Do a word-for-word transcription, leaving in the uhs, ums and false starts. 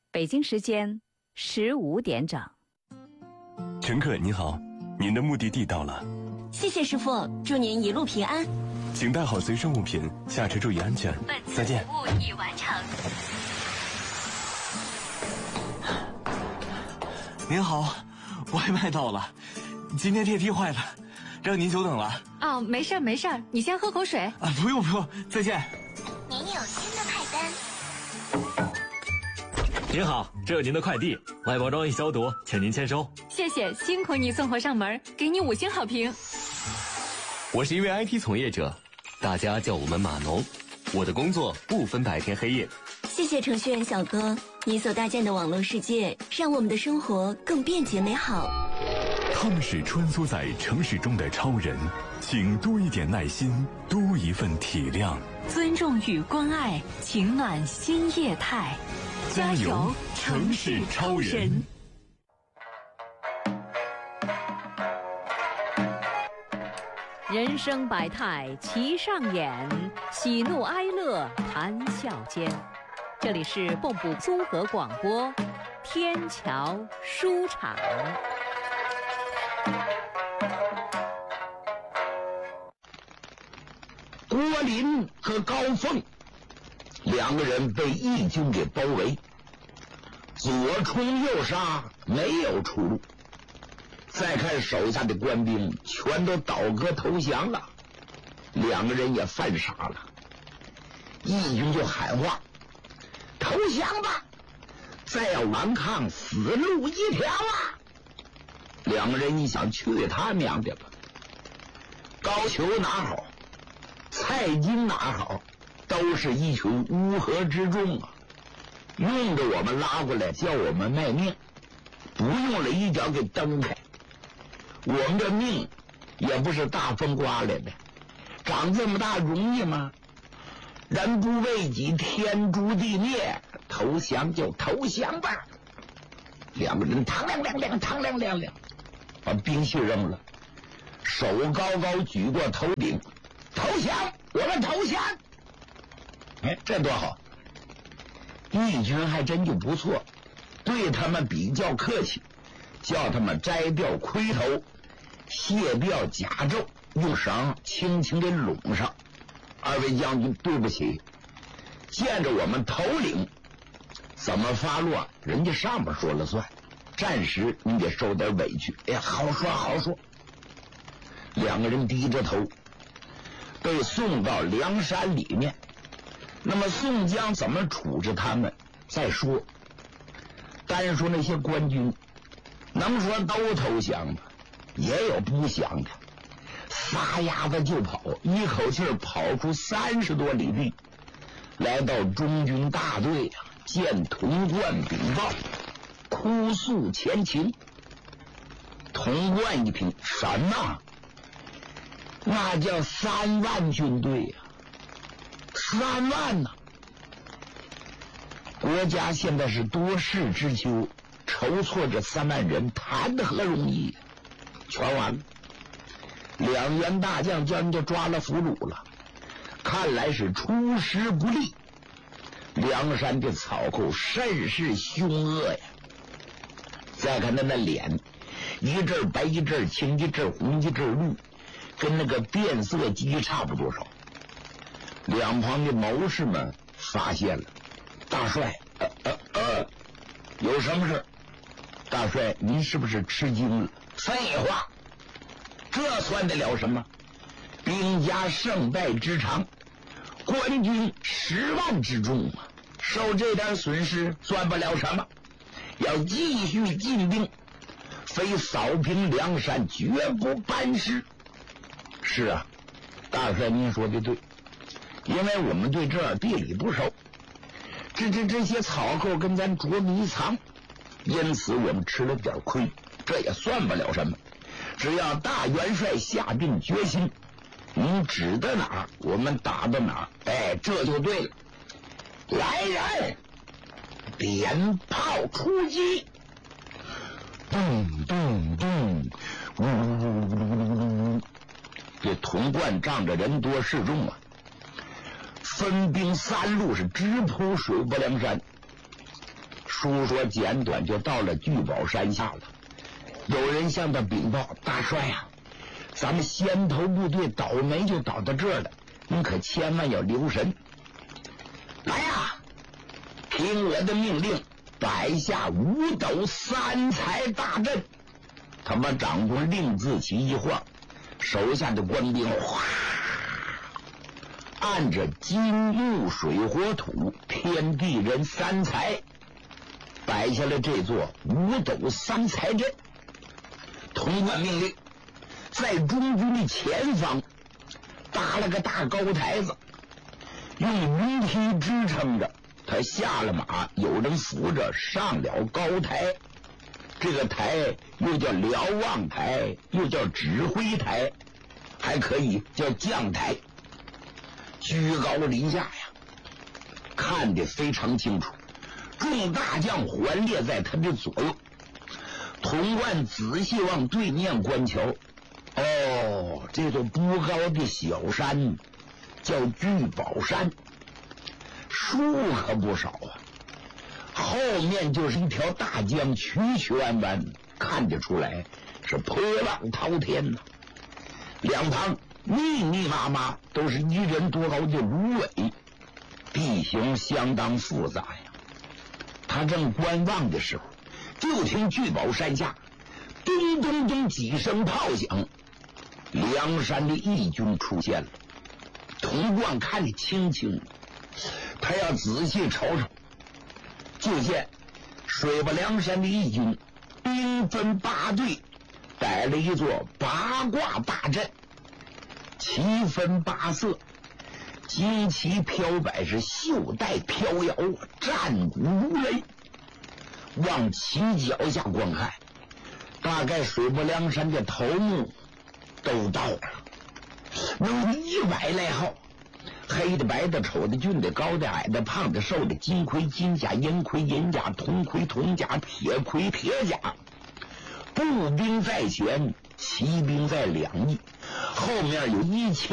北京时间十五点整。 乘客您好，您的目的地到了。 谢谢师傅，祝您一路平安。 请带好随身物品，下车注意安全。再见。 服务已完成。 您好，外卖到了，今天电梯坏了，让您久等了。 哦，没事没事，你先喝口水。 啊，不用不用，再见。 您有新的派单。 您好，这有您的快递，外包装易消毒，请您签收。 谢谢，辛苦你送货上门，给你五星好评。 我是一位 I T 从业者，大家叫我们码农。我的工作不分白天黑夜。 谢谢程序员小哥，你所搭建的网络世界，让我们的生活更便捷美好。 他们是穿梭在城市中的超人，请多一点耐心，多一份体谅， 尊重与关爱，情暖新业态。加油，城市超人！ 人生百态齐上演，喜怒哀乐谈笑间。这里是蚌埠综合广播，天桥书场。 郭林和高凤两个人被义军给包围，左冲右杀，没有出路。再看手下的官兵全都倒戈投降了，两个人也犯傻了。义军就喊话：投降吧，再要顽抗死路一条啊！两个人一想，去他娘的吧！高俅哪好，蔡京哪好，都是一群乌合之众啊，用着我们拉过来叫我们卖命，不用了一脚给蹬开。我们的命也不是大风刮来的，长这么大容易吗？人不为己，天诛地灭，投降就投降吧。两个人唐亮亮亮唐亮亮亮把兵器扔了，手高高举过头顶，投降，我们投降。哎，这多好！义军还真就不错，对他们比较客气，叫他们摘掉盔头，卸掉甲胄，用绳轻轻地拢上。二位将军，对不起，见着我们头领，怎么发落，人家上面说了算，暂时你得受点委屈。哎呀，好说好说。两个人低着头，被送到梁山里面。那么宋江怎么处置他们再说，单说那些官军，能说都投降吗？也有不降的，撒丫子就跑，一口气跑出三十多里地，来到中军大队啊，见童贯禀报，哭诉前情。童贯一听，什么？那叫三万军队呀、啊！三万呐、啊！国家现在是多事之秋，筹措这三万人谈得何容易、啊、全完了。两员大将叫人家抓了俘虏了，看来是出师不利。梁山的草寇甚是凶恶呀！再看他那脸，一阵白一阵青，一阵红一阵绿，跟那个变色鸡差不多少。两旁的谋士们发现了，大帅，呃呃呃，有什么事？大帅，您是不是吃惊了？废话，这算得了什么？兵家胜败之长，官军十万之众啊，受这点损失算不了什么，要继续进兵，非扫平梁山绝不班师。是啊，大帅您说的对，因为我们对这儿地理不熟，这这这些草寇跟咱捉迷藏，因此我们吃了点亏，这也算不了什么。只要大元帅下定决心，你指的哪儿，我们打到哪儿，哎，这就对了。来人，点炮出击！咚咚咚，呜呜呜呜！这童贯仗着人多势众啊，分兵三路是直扑水泊梁山。 书说简短，就到了聚宝山下了。有人向他禀报：“大帅呀、啊，咱们先头部队倒霉就倒到这儿了，您可千万要留神。来呀、啊，听我的命令，摆下五斗三彩大阵。”他把掌中令字旗一晃，手下的官兵哗，按着金木水火土天地人三才摆下了这座五斗三才阵。潼关命令在中军的前方搭了个大高台子，用云梯支撑着，他下了马，有人扶着上了高台。这个台又叫瞭望台，又叫指挥台，还可以叫将台。居高临下呀，看得非常清楚。众大将环列在他的左右。潼关仔细往对面观瞧，哦，这座不高的小山叫聚宝山，树可不少啊。后面就是一条大江，曲曲弯弯，看得出来是波浪滔天呐、啊。两旁密密麻麻都是一人多高的芦苇，地形相当复杂呀。他正观望的时候，就听聚宝山下咚咚咚几声炮响，梁山的义军出现了。潼关看得清清，他要仔细瞅瞅，就见水泊梁山的义军兵分八队，摆了一座八卦大阵，旗分八色，旌旗飘摆，是袖带飘摇，战鼓如雷。往旗脚下观看，大概水泊梁山的头目都到了，有一百来号，黑的、白的、丑的、俊的、高的、矮的、胖的、瘦的，金盔、金甲、银盔、银甲、铜盔、铜甲、铁盔、铁甲。步兵在前，骑兵在两翼，后面有一千